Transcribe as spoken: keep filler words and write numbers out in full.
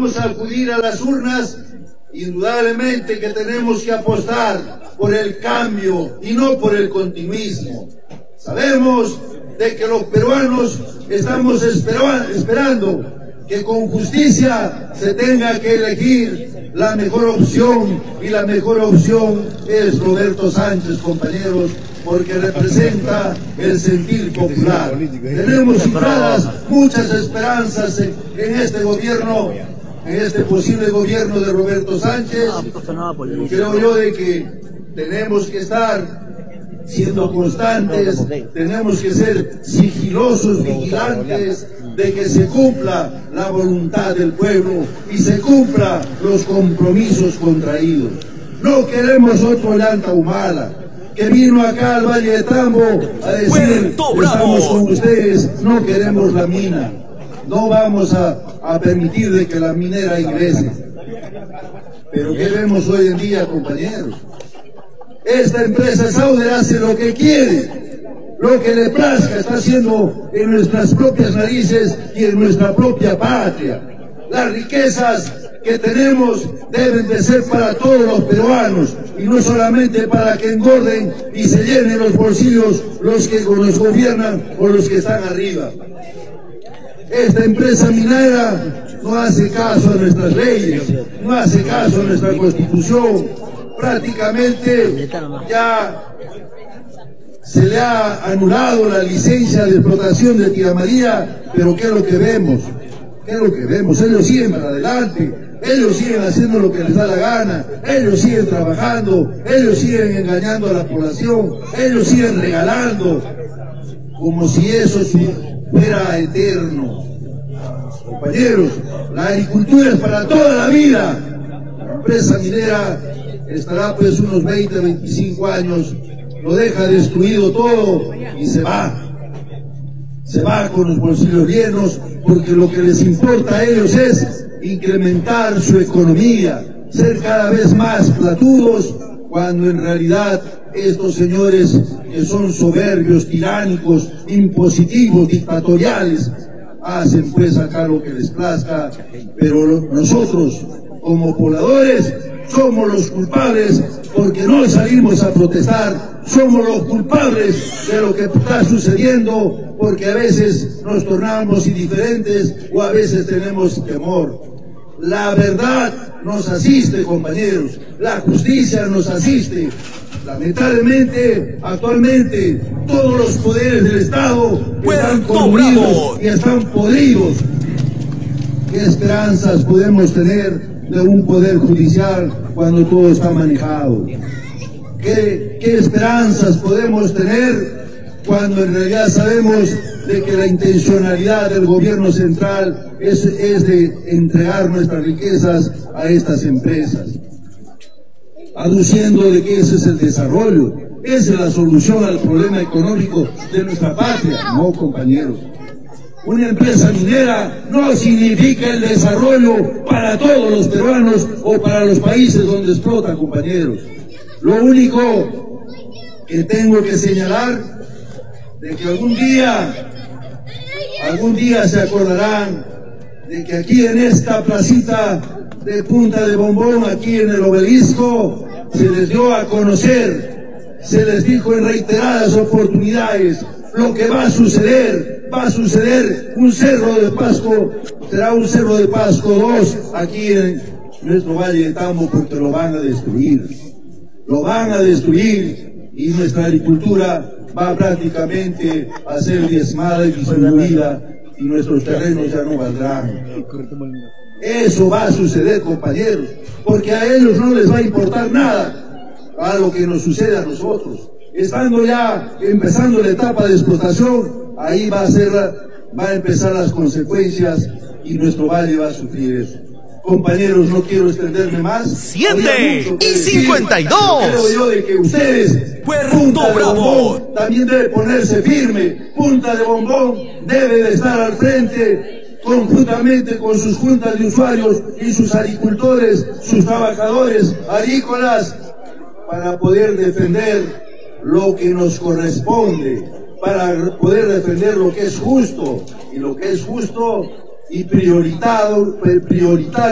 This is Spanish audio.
vamos a acudir a las urnas, indudablemente que tenemos que apostar por el cambio y no por el continuismo. Sabemos de que los peruanos estamos esperando que con justicia se tenga que elegir la mejor opción, y la mejor opción es Roberto Sánchez, compañeros, porque representa el sentir popular. Tenemos cifradas muchas esperanzas en, en este gobierno, en este posible gobierno de Roberto Sánchez. Creo yo de que tenemos que estar siendo constantes, tenemos que ser sigilosos, vigilantes de que se cumpla la voluntad del pueblo y se cumpla los compromisos contraídos. No queremos otro Ollanta Humala que vino acá al Valle de Tambo a decir: estamos con ustedes, no queremos la mina, no vamos a, a permitir de que la minera ingrese. Pero ¿qué vemos hoy en día, compañeros? Esta empresa Sauder hace lo que quiere, lo que le plazca, está haciendo en nuestras propias narices y en nuestra propia patria. Las riquezas que tenemos deben de ser para todos los peruanos y no solamente para que engorden y se llenen los bolsillos los que nos gobiernan o los que están arriba. Esta empresa minera no hace caso a nuestras leyes, no hace caso a nuestra constitución. Prácticamente ya se le ha anulado la licencia de explotación de Tía María, pero ¿qué es lo que vemos? ¿Qué es lo que vemos? Ellos siguen para adelante, ellos siguen haciendo lo que les da la gana, ellos siguen trabajando, ellos siguen engañando a la población, ellos siguen regalando, como si eso fuera eterno. Compañeros, la agricultura es para toda la vida. La empresa minera estará pues unos veinte, veinticinco años, lo deja destruido todo y se va. Se va con los bolsillos llenos, porque lo que les importa a ellos es incrementar su economía, ser cada vez más platudos, cuando en realidad estos señores que son soberbios, tiránicos, impositivos, dictatoriales, hacen pues acá lo que les plazca, pero nosotros como pobladores somos los culpables porque no salimos a protestar, somos los culpables de lo que está sucediendo porque a veces nos tornamos indiferentes o a veces tenemos temor. La verdad nos asiste, compañeros, la justicia nos asiste. Lamentablemente, actualmente, todos los poderes del Estado están corrompidos y están podridos. ¿Qué esperanzas podemos tener de un poder judicial cuando todo está manejado? ¿Qué, qué esperanzas podemos tener cuando en realidad sabemos de que la intencionalidad del gobierno central es, es de entregar nuestras riquezas a estas empresas, aduciendo de que ese es el desarrollo, esa es la solución al problema económico de nuestra patria? No, compañeros. Una empresa minera no significa el desarrollo para todos los peruanos o para los países donde explota, compañeros. Lo único que tengo que señalar de que algún día, algún día se acordarán de que aquí en esta placita de Punta de Bombón, aquí en el obelisco, se les dio a conocer, se les dijo en reiteradas oportunidades lo que va a suceder. Va a suceder un cerro de Pasco, será un cerro de Pasco dos aquí en nuestro Valle de Tambo, porque lo van a destruir, lo van a destruir y nuestra agricultura va prácticamente a ser diezmada y disminuida y nuestros terrenos ya no valdrán. Eso va a suceder, compañeros, porque a ellos no les va a importar nada a lo que nos sucede a nosotros. Estando ya empezando la etapa de explotación, ahí va a ser, va a empezar las consecuencias y nuestro valle va a sufrir eso. Compañeros, no quiero extenderme más. siete y cincuenta y dos. Creo yo de que ustedes, Punta de Bombón, también debe ponerse firme. Punta de Bombón debe de estar al frente, conjuntamente con sus juntas de usuarios y sus agricultores, sus trabajadores agrícolas, para poder defender lo que nos corresponde, para poder defender lo que es justo, y lo que es justo y prioritado, prioritario